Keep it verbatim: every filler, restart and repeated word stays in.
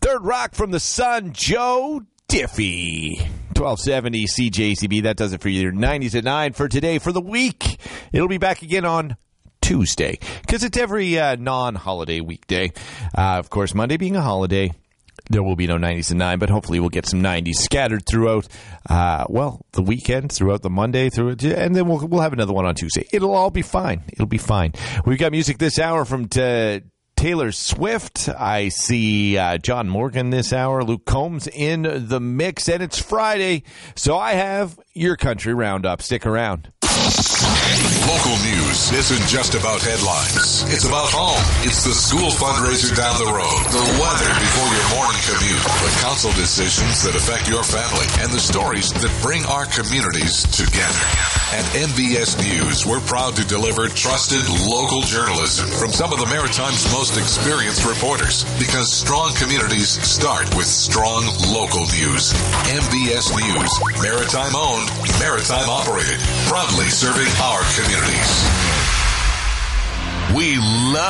Third Rock from the Sun, Joe Diffie. twelve seventy C J C B. That does it for your nineties at nine for today. For the week, it'll be back again on Tuesday because it's every uh, non-holiday weekday. Uh, of course, Monday being a holiday, there will be no nineties at nine, but hopefully we'll get some nineties scattered throughout, uh, well, the weekend, throughout the Monday, through and then we'll we'll have another one on Tuesday. It'll all be fine. It'll be fine. We've got music this hour from t- Taylor Swift. I see uh, John Morgan this hour. Luke Combs in the mix, and it's Friday, so I have your country roundup. Stick around. Local news isn't just about headlines. It's about home. It's the school fundraiser down the road, the weather before your morning commute, the council decisions that affect your family, and the stories that bring our communities together. At M B S News, we're proud to deliver trusted local journalism from some of the Maritime's most experienced reporters, because strong communities start with strong local news. M B S News, Maritime owned, Maritime operated, proudly serving our communities. We love